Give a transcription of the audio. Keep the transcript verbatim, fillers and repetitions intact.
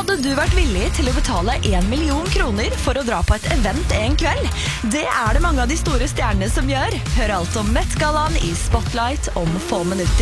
Hadde du vært villig til å betale en million kroner for å dra på et event en kveld? Det er det mange av de store stjernene som gjør. Hør alt om Met-gallaen i Spotlight om få minutter.